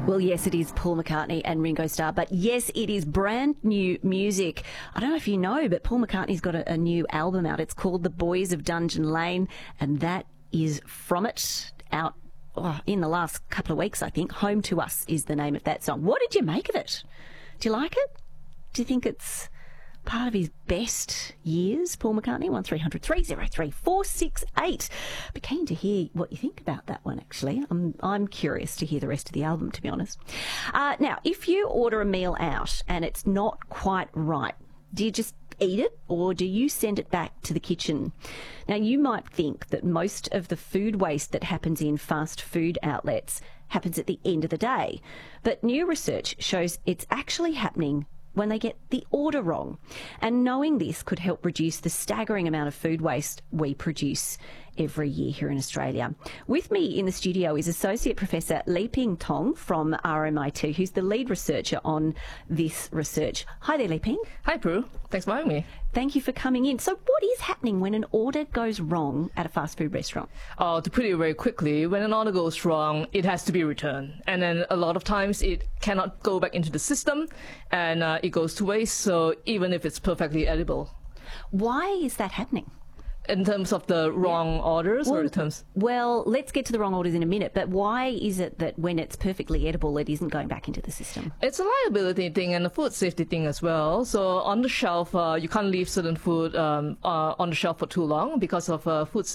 Well, yes, it is Paul McCartney and Ringo Starr, but yes, it is brand new music. I don't know if you know, but Paul McCartney's got a new album out. It's called The Boys of Dungeon Lane, and that is from it, out in the last couple of weeks, I think. Home to Us is the name of that song. What did you make of it? Do you like it? Do you think it's part of his best years, Paul McCartney? 1300 303 468. Be keen to hear what you think about that one, actually. I'm curious to hear the rest of the album, to be honest. Now, if you order a meal out and it's not quite right, do you just eat it or do you send it back to the kitchen? Now, you might think that most of the food waste that happens in fast food outlets happens at the end of the day, but new research shows it's actually happening when they get the order wrong. And knowing this could help reduce the staggering amount of food waste we produce every year here in Australia. With me in the studio is Associate Professor Liping Tong from RMIT, who's the lead researcher on this research. Hi there, Liping. Hi, Prue. Thanks for having me. Thank you for coming in. So what is happening when an order goes wrong at a fast food restaurant? To put it very quickly, when an order goes wrong, it has to be returned. And then a lot of times it cannot go back into the system and it goes to waste, so even if it's perfectly edible. Why is that happening? In terms of the wrong orders or in terms? Well, let's get to the wrong orders in a minute, but why is it that when it's perfectly edible, it isn't going back into the system? It's a liability thing and a food safety thing as well. So on the shelf, you can't leave certain food on the shelf for too long because of food